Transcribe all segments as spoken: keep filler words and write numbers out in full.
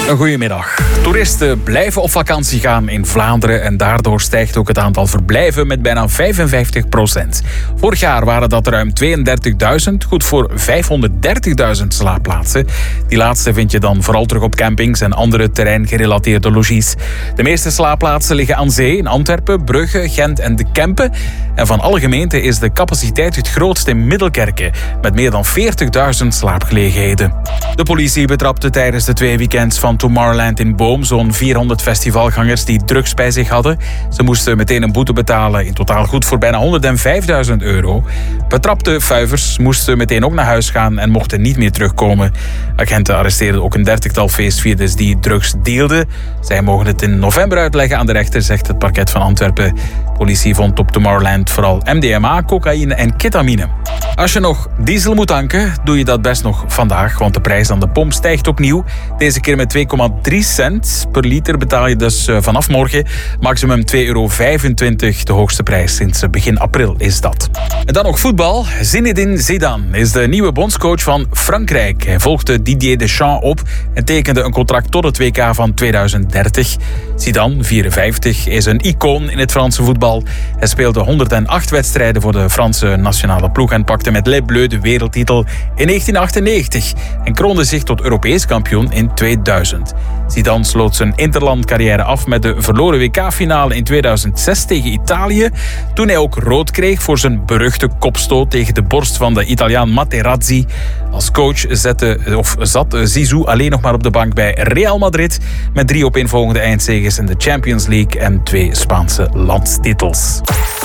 Een goedemiddag. Toeristen blijven op vakantie gaan in Vlaanderen en daardoor stijgt ook het aantal verblijven met bijna vijfenvijftig procent. Vorig jaar waren dat ruim tweeëndertigduizend, goed voor vijfhonderddertigduizend slaapplaatsen. Die laatste vind je dan vooral terug op campings en andere terreingerelateerde logies. De meeste slaapplaatsen liggen aan zee in Antwerpen, Brugge, Gent en De Kempen. En van alle gemeenten is de capaciteit het grootst in Middelkerke, met meer dan veertigduizend slaapgelegenheden. De politie betrapte tijdens de twee weekends van Tomorrowland in Boom zo'n vierhonderd festivalgangers die drugs bij zich hadden. Ze moesten meteen een boete betalen, in totaal goed voor bijna honderdvijfduizend euro. Betrapte fuivers moesten meteen ook naar huis gaan en mochten niet meer terugkomen. Agenten arresteerden ook een dertigtal feestvierders die drugs dealden. Zij mogen het in november uitleggen aan de rechter, zegt het parket van Antwerpen. Politie vond op Tomorrowland vooral M D M A, cocaïne en ketamine. Als je nog diesel moet tanken, doe je dat best nog vandaag, want de prijs aan de pomp stijgt opnieuw. Deze keer met twee komma drie cent per liter betaal je dus vanaf morgen maximum twee euro vijfentwintig, de hoogste prijs sinds begin april is dat. En dan nog voetbal. Zinedine Zidane is de nieuwe bondscoach van Frankrijk. Hij volgde Didier Deschamps op en tekende een contract tot het W K van tweeduizend dertig. Zidane, vierenvijftig, is een icoon in het Franse voetbal. Hij speelde honderdacht wedstrijden voor de Franse nationale ploeg en pakte met Les Bleus de wereldtitel in negentien achtennegentig en kroonde zich tot Europees kampioen in tweeduizend. Zidane sloot zijn interlandcarrière af met de verloren W K-finale in tweeduizend zes tegen Italië, toen hij ook rood kreeg voor zijn beruchte kopstoot tegen de borst van de Italiaan Materazzi. Als coach zette, of zat Zizou alleen nog maar op de bank bij Real Madrid met drie opeenvolgende eindzegers in de Champions League en twee Spaanse landstitels.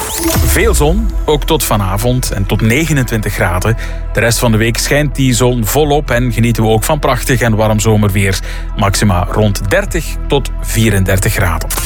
Veel zon, ook tot vanavond en tot negenentwintig graden. De rest van de week schijnt die zon volop en genieten we ook van prachtig en warm zomerweer. Maxima rond dertig tot vierendertig graden.